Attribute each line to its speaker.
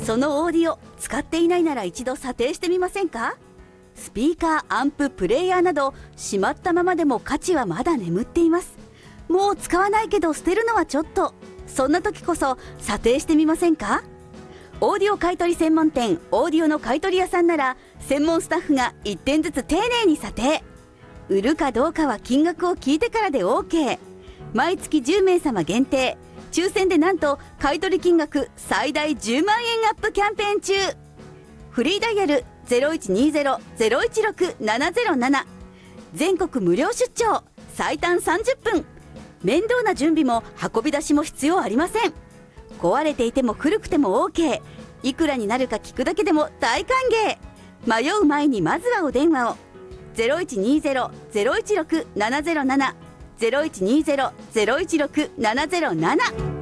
Speaker 1: そのオーディオ使っていないなら一度査定してみませんか？スピーカー、アンプ、プレイヤーなどしまったままでも価値はまだ眠っています。もう使わないけど捨てるのはちょっと、そんな時こそ査定してみませんか？オーディオ買取専門店オーディオの買取屋さんなら専門スタッフが1点ずつ丁寧に査定。売るかどうかは金額を聞いてからで OK。 毎月10名様限定、抽選でなんと買取金額最大10万円アップキャンペーン中。フリーダイヤル 0120-016-707、 全国無料出張、最短30分。面倒な準備も運び出しも必要ありません。壊れていても古くても OK。 いくらになるか聞くだけでも大歓迎。迷う前にまずはお電話を。 0120-016-707 0120-016-707